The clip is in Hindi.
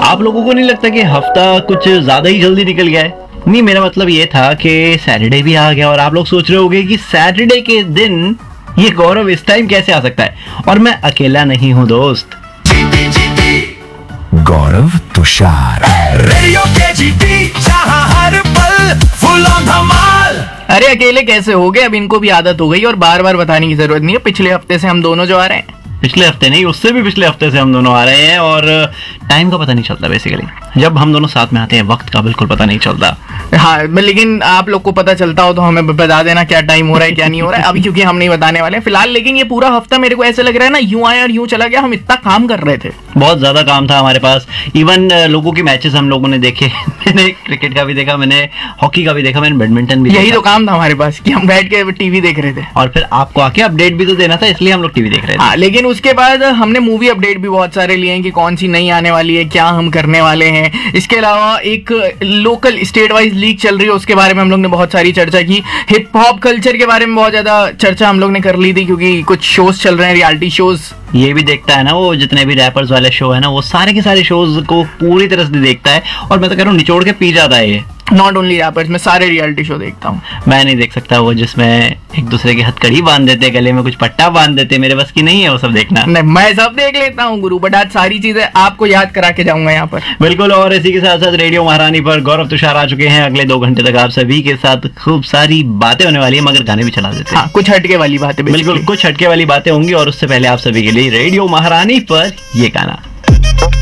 आप लोगों को नहीं लगता कि हफ्ता कुछ ज्यादा ही जल्दी निकल गया है? नहीं, मेरा मतलब ये था कि सैटरडे भी आ गया और आप लोग सोच रहे होंगे कि सैटरडे के दिन ये गौरव इस टाइम कैसे आ सकता है, और मैं अकेला नहीं हूँ दोस्त। गौरव तुषार, रेडियो KGP, जहां हर पल फुल ऑन धमाल। अरे अकेले कैसे हो गए, अब इनको भी आदत हो गई और बार बार बताने की जरूरत नहीं है। पिछले हफ्ते से हम दोनों जो आ रहे हैं, पिछले हफ्ते नहीं, उससे भी पिछले हफ्ते से हम दोनों आ रहे हैं और टाइम का पता नहीं चलता। बेसिकली जब हम दोनों साथ में आते हैं वक्त का बिल्कुल पता नहीं चलता। हाँ, लेकिन आप लोग को पता चलता हो तो हमें बता देना क्या टाइम हो रहा है क्या नहीं हो रहा है अभी, क्योंकि हम नहीं बताने वाले फिलहाल। लेकिन ये पूरा हफ्ता मेरे को ऐसे लग रहा है ना, यूं आया और यूं चला गया। हम इतना काम कर रहे थे, बहुत ज्यादा काम था हमारे पास। इवन लोगों के मैचेस हम लोगों ने देखे मैंने क्रिकेट का भी देखा, मैंने हॉकी का भी देखा, मैंने बैडमिंटन भी यही देखा। तो काम था हमारे पास कि हम बैठ के टीवी देख रहे थे और फिर आपको आके अपडेट भी तो देना था, इसलिए हम लोग टीवी देख रहे थे। हाँ, लेकिन उसके बाद हमने मूवी अपडेट भी बहुत सारे लिए हैं कि कौन सी नई आने वाली है, क्या हम करने वाले हैं। इसके अलावा एक लोकल स्टेट वाइज लीग चल रही है, उसके बारे में हम लोग ने बहुत सारी चर्चा की। हिप हॉप कल्चर के बारे में बहुत ज्यादा चर्चा हम लोग ने कर ली थी, क्योंकि कुछ शोज चल रहे हैं, रियलिटी शोज। ये भी देखता है ना, वो जितने भी रैपर्स वाले शो है ना, वो सारे के सारे शोज को पूरी तरह से देखता है, और मैं तो कह रहा हूँ निचोड़ के पी जाता है ये। नॉट ओनली रैपर्स, मैं सारे रियलिटी शो देखता हूँ। मैं नहीं देख सकता वो जिसमें एक दूसरे की हथकड़ी बांध देते, गले में कुछ पट्टा बांध देते, मेरे बस की नहीं है वो सब देखना। नहीं, मैं सब देख लेता हूँ गुरु, बट आज सारी चीजें आपको याद करा के जाऊंगा यहाँ पर। बिल्कुल, और इसी के साथ साथ रेडियो महारानी पर गौरव तुषार आ चुके हैं। अगले 2 घंटे तक आप सभी के साथ खूब सारी बातें होने वाली है, मगर गाने भी चला देते हैं। हाँ, कुछ हटके वाली बातें, बिल्कुल कुछ हटके वाली बातें होंगी, और उससे पहले आप सभी के लिए रेडियो महारानी पर ये गाना।